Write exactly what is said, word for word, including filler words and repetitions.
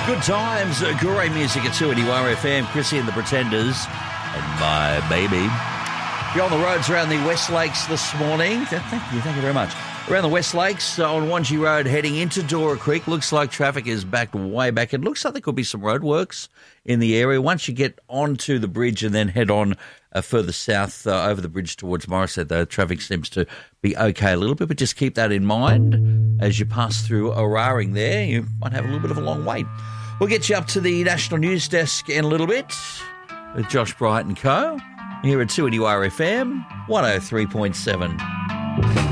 Good times, great music at two eighty R F M, Chrissy and the Pretenders, and My Baby. You're on the roads around the West Lakes this morning. Thank you, thank you very much. Around the West Lakes on Wangi Road heading into Dora Creek. Looks like traffic is backed way back. It looks like there could be some roadworks in the area. Once you get onto the bridge and then head on uh, further south uh, over the bridge towards Morisset, the traffic seems to be okay a little bit, but just keep that in mind as you pass through Oraring there. You might have a little bit of a long wait. We'll get you up to the National News Desk in a little bit with Josh Bright and co. Here at two eighty R F M, one oh three point seven.